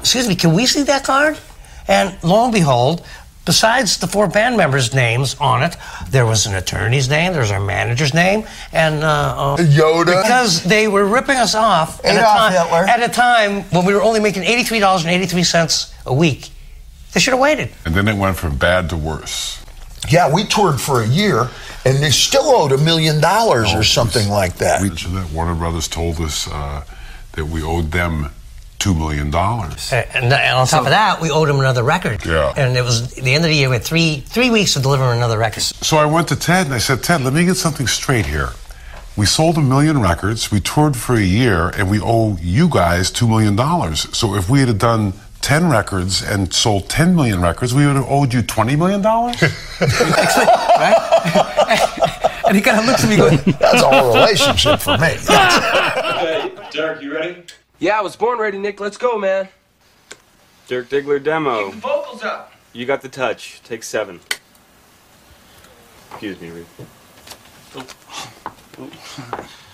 excuse me, can we see that card? And lo and behold, besides the 4 band members' names on it, there was an attorney's name, there was our manager's name, and Yoda. Because they were ripping us off at a time when we were only making $83.83 a week. They should have waited. And then it went from bad to worse. Yeah, we toured for a year, and they still owed $1 million or something like that. That Warner Brothers told us that we owed them $2 million. And on top of that, we owed them another record. Yeah. And it was the end of the year. We had three weeks to deliver another record. So I went to Ted and I said, Ted, let me get something straight here. We sold 1 million records, we toured for a year, and we owe you guys $2 million. So if we had done 10 records and sold 10 million records, we would have owed you $20 million? Right? And he kind of looks at me going, that's a whole relationship for me. Okay, Derek, you ready? Yeah, I was born ready, Nick. Let's go, man. Dirk Diggler demo. Keep the vocals up. You got the touch. Take 7. Excuse me, Reed.